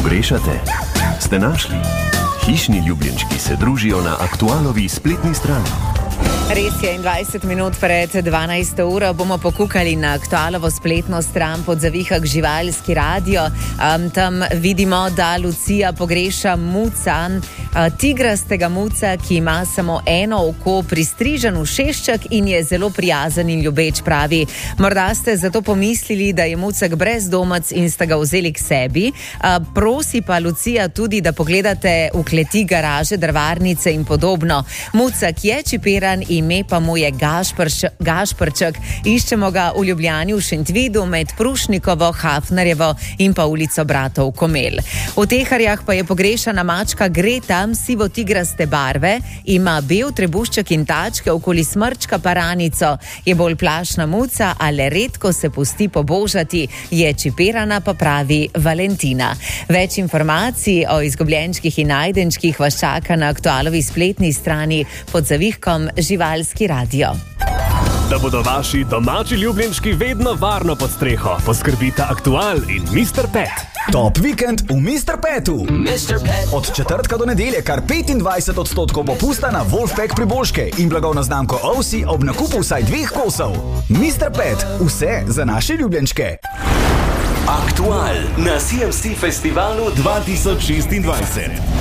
Pogrešate? Ste našli? Hišni ljubljenčki se družijo na Aktualovi spletni strani. Res je, 20 minut pred 12. uro bomo pokukali na Aktualovo spletno stran pod zavihak Živalski radio. Tam vidimo, da Lucija pogreša muca, tigrastega muca, ki ima samo eno oko, pristrižen ušešček in je zelo prijazen in ljubeč, pravi. Morda ste zato pomislili, da je mucek brezdomec in ste ga vzeli k sebi. Prosi pa Lucija tudi, da pogledate v kleti, garaže, drvarnice in podobno. Mucek je čipiran, ime pa mu je Gašperček. Iščemo ga v Ljubljani, v Šentvidu, med Prušnikovo, Hafnerjevo in pa ulico Bratov Komel. V Teharjah pa je pogrešana mačka Greta, sivo-tigraste barve, ima bel trebušček in tačke, okoli smrčka paranico, je bolj plašna muca, ali redko se pusti pobožati, je čipirana, pa pravi Valentina. Več informacij o izgubljenčkih in najdenčkih vas čaka na Aktualovi spletni strani pod zavihkom Živalski radio. Da bodo vaši domači ljubljenčki vedno varno pod streho, poskrbita Aktual in Mr. Pet. Top vikend v Mr. Petu. Od četrtka do nedelje kar 25% popusta na Wolfpack priboljške in blagovno znamko Ovsi ob nakupu vsaj 2 kosov. Mr. Pet, vse za naše ljubljenčke. Aktual na CMC festivalu 2026.